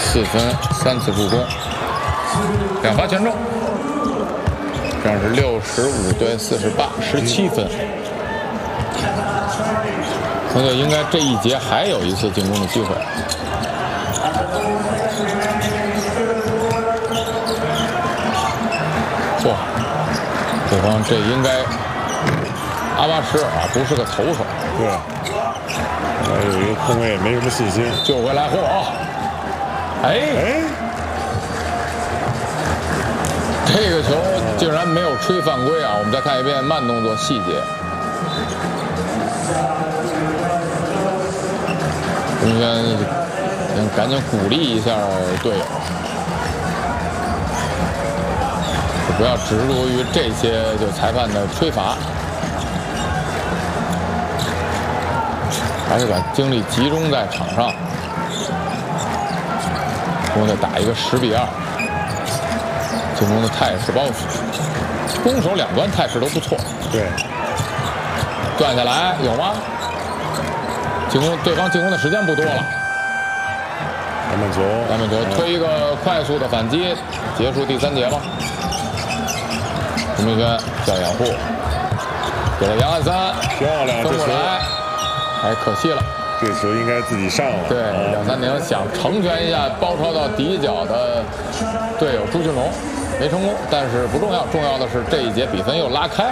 14分，3次助攻，2罚全中，这样是65对48，17分。球队应该这一节还有一次进攻的机会。哇，对方这应该阿巴什尔不是个投手。 对，有一个空位，没什么信心。 救回来，嚯！哎，这个球竟然没有吹犯规啊！我们再看一遍慢动作细节。洪轩赶紧鼓励一下队友，不要执着于这些就裁判的吹罚，还是把精力集中在场上。我得打一个10比2，进攻的态势包袱，攻守两端态势都不错。 对， 断下来有吗？进攻，对方进攻的时间不多了。篮板球推一个快速的反击，结束第3节吧。洪明轩叫掩护，给了杨汉三， 漂亮， 分过来，哎，可惜了。 这球应该自己上了。 对，2-3-0想成全一下包抄到底角的队友朱俊龙，没成功，但是不重要，重要的是这一节比分又拉开了。